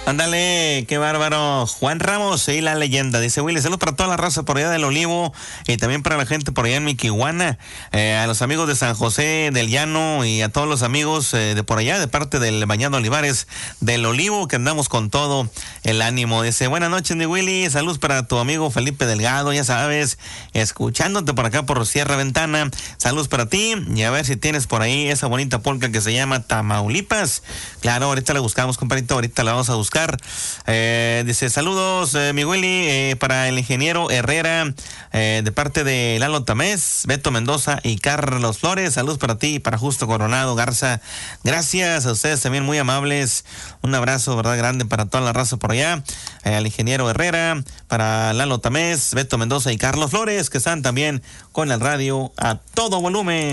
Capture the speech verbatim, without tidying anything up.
Ándale, qué bárbaro. Juan Ramos y la leyenda. Dice Willy, saludos para toda la raza por allá del Olivo y también para la gente por allá en Miquihuana, eh, a los amigos de San José del Llano y a todos los amigos eh, de por allá, de parte del Bañado Olivares del Olivo, que andamos con todo el ánimo. Dice, buenas noches, mi Willy, saludos para tu amigo Felipe Delgado, ya sabes, escuchándote por acá por Sierra Ventana. Saludos para ti y a ver si tienes por ahí esa bonita polca que se llama Tamaulipas. Claro, ahorita la buscamos, compadrito, ahorita la vamos a buscar. Eh, dice, saludos, eh, mi Willy, eh, para el ingeniero Herrera, eh, de parte de Lalo Tamés, Beto Mendoza y Carlos Flores. Saludos para ti y para Justo Coronado Garza. Gracias a ustedes también, muy amables. Un abrazo, verdad, grande para toda la raza por allá. Eh, al ingeniero Herrera, para Lalo Tamés, Beto Mendoza y Carlos Flores, que están también con el radio a todo volumen.